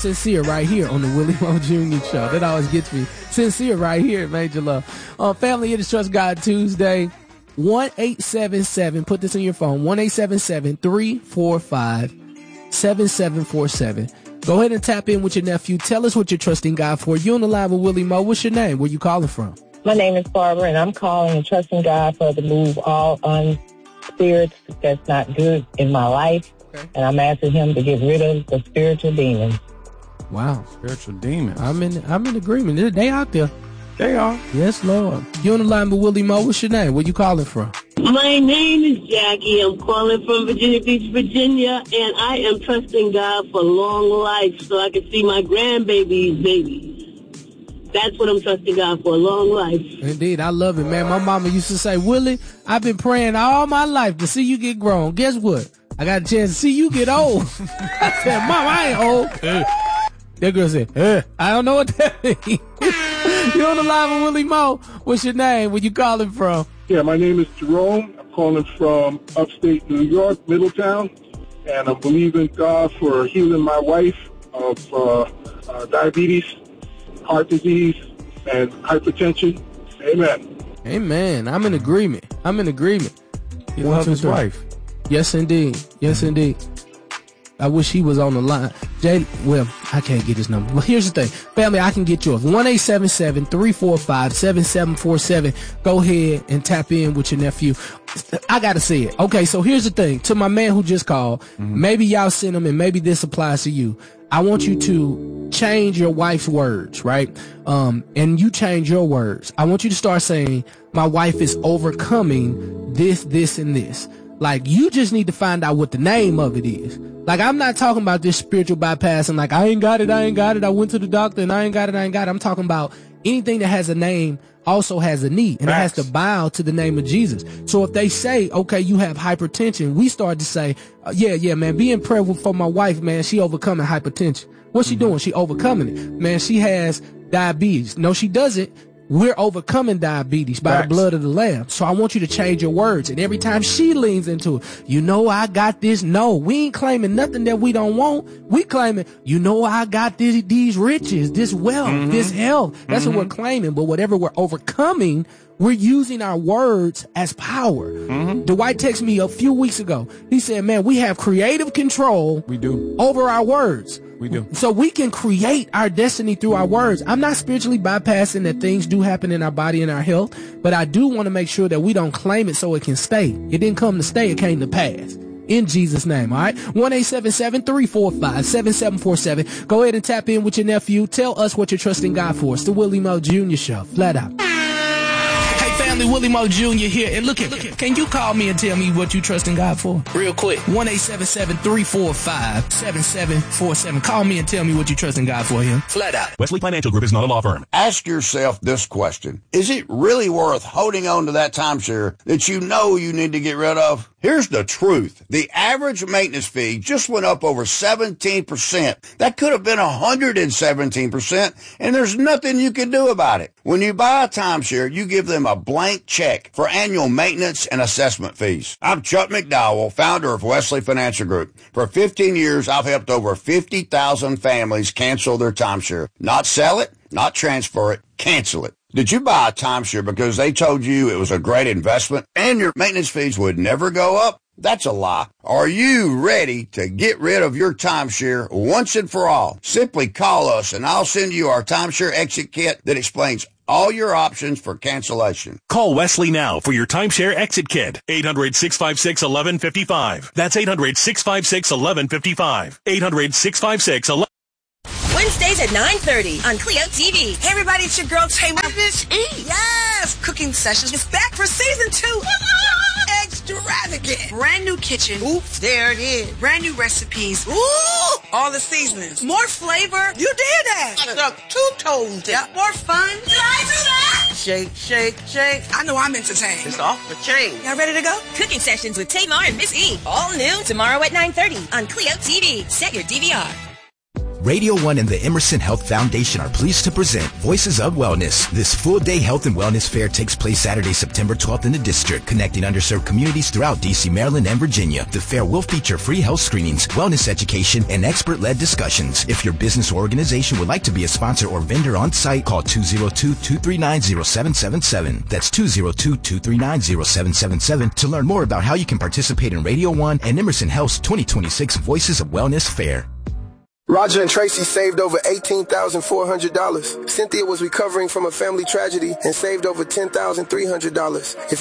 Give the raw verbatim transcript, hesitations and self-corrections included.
Sincere right here on the Willie Moe Junior Show. That always gets me. Sincere right here, Major Love. Uh, family, it is Trust God Tuesday. one eight seven seven, put this in your phone, one eight seven seven, three four five, seven seven four seven. Go ahead and tap in with your nephew. Tell us what you're trusting God for. You on the line with Willie Moe. What's your name? Where you calling from? My name is Barbara, and I'm calling and trusting God for the move all on spirits that's not good in my life. Okay. And I'm asking him to get rid of the spiritual demons. Wow. Spiritual demons. I'm in I'm in agreement. They out there. They are. Yes, Lord. You on the line with Willie Moe. What's your name? Where you calling from? My name is Jackie. I'm calling from Virginia Beach, Virginia, and I am trusting God for long life so I can see my grandbabies, babies. That's what I'm trusting God for, long life. Indeed, I love it, man. My mama used to say, Willie, I've been praying all my life to see you get grown. Guess what? I got a chance to see you get old. I said, Mom, I ain't old. That girl said, eh, I don't know what that means. You on the line with Willie Moe. What's your name? Where you calling from? Yeah, my name is Jerome. I'm calling from upstate New York, Middletown. And I'm believing God for healing my wife of uh, uh, diabetes, heart disease, and hypertension. Amen. Amen. I'm in agreement. I'm in agreement. He loves his wife. Yes, indeed. Yes, indeed. I wish he was on the line. Jay, well, I can't get his number. But here's the thing. Family, I can get yours. one eight seven seven, three four five, seven seven four seven. Go ahead and tap in with your nephew. I got to say it. Okay, so here's the thing. To my man who just called, mm-hmm. maybe y'all sent him and maybe this applies to you. I want you to change your wife's words, right? Um, and you change your words. I want you to start saying, my wife is overcoming this, this, and this. Like, you just need to find out what the name of it is. Like, I'm not talking about this spiritual bypass and like, I ain't got it, I ain't got it. I went to the doctor and I ain't got it, I ain't got it. I'm talking about anything that has a name also has a need, and Facts. It has to bow to the name of Jesus. So if they say, okay, you have hypertension, we start to say, uh, yeah, yeah, man, be in prayer for my wife, man. She overcoming hypertension. What's she mm-hmm. doing? She overcoming it. Man, she has diabetes. No, she doesn't. We're overcoming diabetes by Facts. The blood of the Lamb. So I want you to change your words. And every time she leans into it, you know, I got this. No, we ain't claiming nothing that we don't want. We claiming, you know, I got this, these riches, this wealth, mm-hmm. this health. That's mm-hmm. what we're claiming. But whatever we're overcoming, we're using our words as power. Mm-hmm. Dwight texted me a few weeks ago. He said, man, we have creative control. We do. Over our words. We do. So we can create our destiny through our words. I'm not spiritually bypassing that things do happen in our body and our health, but I do want to make sure that we don't claim it so it can stay. It didn't come to stay. It came to pass. In Jesus' name, all right? one eight seven seven, three four five, seven seven four seven. Go ahead and tap in with your nephew. Tell us what you're trusting God for. It's the Willie Moe Junior Show. Flat out. Family, Willie Moe Junior here. And look at, look at, can you call me and tell me what you trust in God for? Real quick. one eight seven seven, three four five, seven seven four seven. Call me and tell me what you trust in God for him. Flat out. Wesley Financial Group is not a law firm. Ask yourself this question. Is it really worth holding on to that timeshare that you know you need to get rid of? Here's the truth. The average maintenance fee just went up over seventeen percent. That could have been one hundred seventeen percent, and there's nothing you can do about it. When you buy a timeshare, you give them a blank check for annual maintenance and assessment fees. I'm Chuck McDowell, founder of Wesley Financial Group. For fifteen years, I've helped over fifty thousand families cancel their timeshare. Not sell it, not transfer it, cancel it. Did you buy a timeshare because they told you it was a great investment and your maintenance fees would never go up? That's a lie. Are you ready to get rid of your timeshare once and for all? Simply call us and I'll send you our timeshare exit kit that explains all your options for cancellation. Call Wesley now for your timeshare exit kit. eight hundred, six five six, one one five five. That's eight hundred, six five six, one one five five. eight hundred, six five six, one one five five. Wednesdays at nine thirty on Clio T V. Hey everybody, it's your girl Tamar Miss E. Yes, Cooking Sessions is back for season two. Extravagant. Brand new kitchen. Oops, there it is. Brand new recipes. Ooh, all the seasonings. More flavor. You did that. Stuck two toes. Yep. More fun. Did I do that? Shake, shake, shake. I know I'm entertained. It's off the chain. Y'all ready to go? Cooking Sessions with Tamar and Miss E. All new tomorrow at nine thirty on Clio T V. Set your D V R. Radio One and the Emerson Health Foundation are pleased to present Voices of Wellness. This full-day health and wellness fair takes place Saturday, September twelfth in the district, connecting underserved communities throughout D C, Maryland, and Virginia. The fair will feature free health screenings, wellness education, and expert-led discussions. If your business or organization would like to be a sponsor or vendor on site, call two oh two, two three nine, oh seven seven seven. That's two oh two, two three nine, oh seven seven seven to learn more about how you can participate in Radio One and Emerson Health's twenty twenty-six Voices of Wellness Fair. Roger and Tracy saved over eighteen thousand four hundred dollars. Cynthia was recovering from a family tragedy and saved over ten thousand three hundred dollars. If